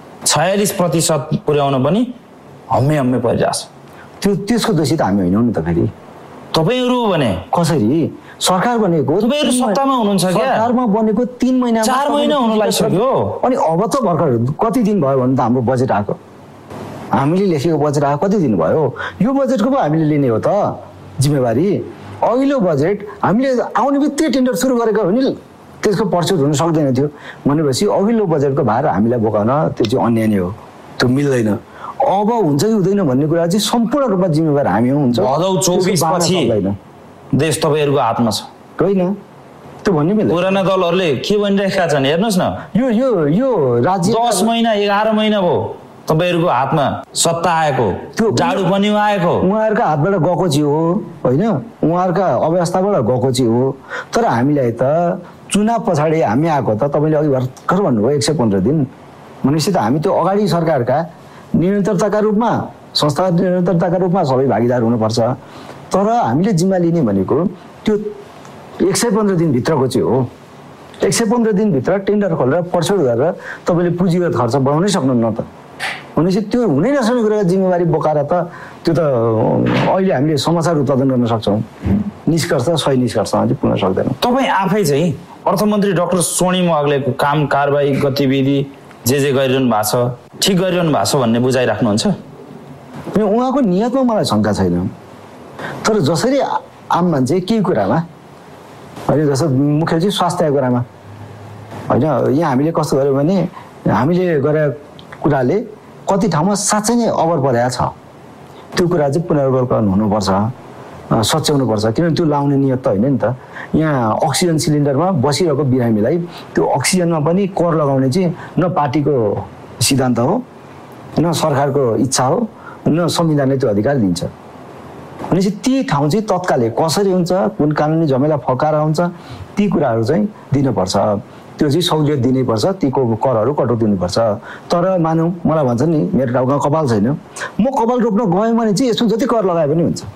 46% पुर्याउन पनि हम्मे परिरहेछ। त्यसको दोषी त हामी होइनौँ नि त। फेरि तपाईहरू भने कसरी सरकार बनेको, तपाईहरू सत्तामा हुनुहुन्छ क्या, सरकारमा बनेको 3 महिना 4 महिना हुन लागिसक्यो। अनि अब त भर्खर कति दिन भयो भने त हाम्रो बजेट आएको, हामीले लेखेको बजेट आएको कति दिन भयो। यो बजेटको पो हामीले लिने हो त जिम्मेवारी। अघिल्लो बजेट हामीले आउने बित्तिकै टेन्डर सुरु गरेको हो नि, त्यसको पर्चेट हुन सक्दैन थियो भनेपछि अघिल्लो बजेटको भार हामीलाई बोकाउन त्यो चाहिँ अन्याय नै हो, त्यो मिल्दैन। अब हुन्छ कि हुँदैन भन्ने कुरा चाहिँ सम्पूर्ण रूपमा जिम्मेवार हामी हुन्छ। भदौ 24 पछि देश तपाईँहरूको हातमा छ होइन, त्यो भन्ने मिल्दैन। पुराना दलहरूले के भनिरहेका छन् हेर्नुहोस् न, यो राज्य 10 महिना 11 महिना भयो तपाईँहरूको हातमा सत्ता आएको, त्यो जाडु पनि आएको, उहाँहरूका हातबाट गएको चाहिँ हो होइन, उहाँहरूका अव्यवस्थाबाट गएको चाहिँ हो। तर हामीलाई त चुनाव पछाडि हामी आएको त तपाईँले अघि भर्खर भन्नुभयो 115 दिन भनेपछि त हामी त्यो अगाडि सरकारका निरन्तरताका रूपमा, संस्थागत निरन्तरताका रूपमा सबै भागीदार हुनुपर्छ। तर हामीले जिम्मा लिने भनेको त्यो 115 दिनभित्रको चाहिँ हो। 115 दिनभित्र टेन्डर खोलेर पर्चेट गरेर तपाईँले पुँजीगत खर्च बढाउनै सक्नुहुन्न त। भनेपछि त्यो हुनै नसक्ने कुराको जिम्मेवारी बोकाएर त त्यो त अहिले हामीले समाचार उत्पादन गर्न सक्छौँ, निष्कर्ष सही निष्कर्षमा चाहिँ पुग्न सक्दैनौँ। तपाईँ आफै चाहिँ अर्थमन्त्री डाक्टर स्वर्णिम वाग्लेको काम कारबाही गतिविधि जे गरिरहनु भएको छ ठिक गरिरहनु भएको छ भन्ने बुझाइराख्नुहुन्छ? उहाँको नियतमा मलाई शङ्का छैन। तर जसरी आम मान्छे केही कुरामा होइन, जस्तो मुख्य चाहिँ स्वास्थ्यको कुरामा होइन, यहाँ हामीले कस्तो गर्यो भने हामीले गरेको कुराले कति ठाउँमा साँच्चै नै अभर परेको छ। त्यो कुरा चाहिँ पुनरावलोकन हुनुपर्छ, सच्याउनुपर्छ। किनभने त्यो लाउने नियत त होइन नि त। यहाँ अक्सिजन सिलिन्डरमा बसिरहेको बिरामीलाई त्यो अक्सिजनमा पनि कर लगाउने चाहिँ न पार्टीको सिद्धान्त हो, न सरकारको इच्छा हो, न संविधानले त्यो अधिकार दिन्छ। भनेपछि ती ठाउँ चाहिँ तत्कालै कसरी हुन्छ, कुन कानुनी झमेला फकाएर हुन्छ, ती कुराहरू चाहिँ दिनुपर्छ। त्यो चाहिँ सहुलियत दिनैपर्छ, तीको करहरू कटाउनुपर्छ। तर मानौँ मलाई भन्छ नि मेरो टाउमा कपाल छैन, म कपाल रोप्न गएँ भने चाहिँ यसमा जति कर लगाए पनि हुन्छ।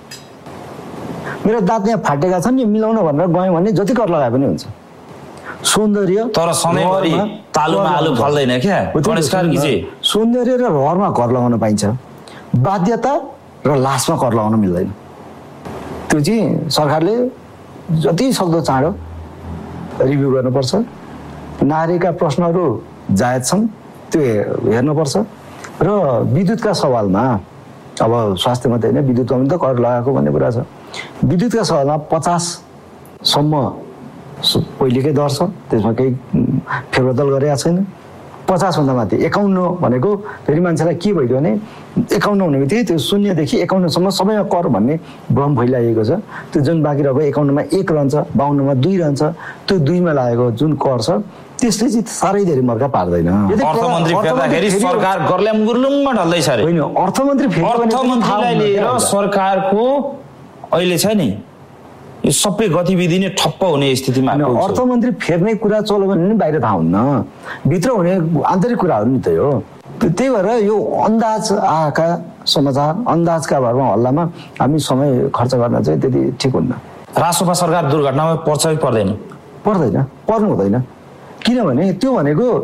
मेरो दाँत यहाँ फाटेका छन्, यो मिलाउन भनेर गएँ भने जति कर लगाए पनि हुन्छ। सौन्दर्य तर सधैँभरि तालुमा आलु फल्दैन क्या गणेश कार्की चाहिँ। सौन्दर्य र रहरमा कर लगाउन पाइन्छ, बाध्यता र लासमा कर लगाउन मिल्दैन। त्यो चाहिँ सरकारले जति सक्दो चाँडो रिभ्यू गर्नुपर्छ। नागरिकका प्रश्नहरू जायज छन् त्यो हेर्नुपर्छ। र विद्युतका सवालमा अब स्वास्थ्य मात्रै होइन, विद्युतमा पनि त कर लगाएको भन्ने कुरा छ। विद्युतका सवालमा 50सम्म पहिलेकै दर छ, त्यसमा केही फेरबदल गरेका छैन। 50 भन्दा माथि 51 भनेको फेरि मान्छेलाई के भइदियो भने 51 हुने बित्तिकै त्यो 0देखि 51सम्म सबैमा कर भन्ने भ्रम फैलाइएको छ। त्यो जुन बाँकी रहेको 51मा 1 रहन्छ, 52मा 2 रहन्छ। त्यो 2मा लागेको जुन कर छ त्यसले चाहिँ साह्रै धेरै मर्का पार्दैन। अर्थमन्त्री फेर्दाखेरि सरकार गर्ल्याम गुर्लुङमा ढल्दैछ अरे। होइन, अर्थमन्त्रीलाई लिएर सरकारको अहिले छ नि यो सबै गतिविधि नै ठप्प हुने स्थितिमा अर्थमन्त्री फेर्ने कुरा चल्यो भने नि बाहिर थाहा हुन्न, भित्र हुने आन्तरिक कुराहरू नि त हो। त्यही भएर यो अन्दाज आएका समाचार अन्दाजका भरमा हल्लामा हामी समय खर्च गर्न चाहिँ त्यति ठिक हुन्न। रासोपा सरकार दुर्घटनामा पर्छ कि पर्दैन? पर्दैन, पर्नु हुँदैन। किनभने त्यो भनेको